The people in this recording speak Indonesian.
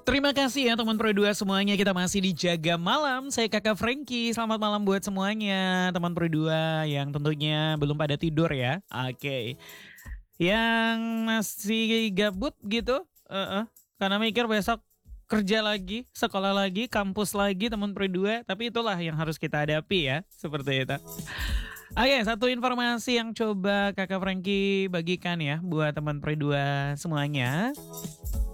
Terima kasih ya teman Pro 2 semuanya. Kita masih di Jaga Malam. Saya Kakak Frankie. Selamat malam buat semuanya teman Pro 2 yang tentunya belum pada tidur ya. Oke. Yang masih gabut gitu. Karena mikir besok kerja lagi, sekolah lagi, kampus lagi teman Pro 2. Tapi itulah yang harus kita hadapi ya. Seperti itu. Oke, satu informasi yang coba Kakak Frankie bagikan ya buat teman Pro 2 semuanya.